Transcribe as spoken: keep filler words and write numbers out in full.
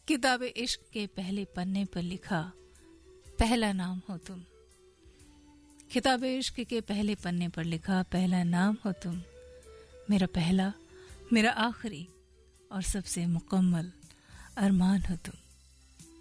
किताब इश्क के पहले पन्ने पर लिखा पहला नाम हो तुम। किताब इश्क के पहले पन्ने पर लिखा पहला नाम हो तुम। मेरा पहला, मेरा आखिरी और सबसे मुकम्मल अरमान हो तुम।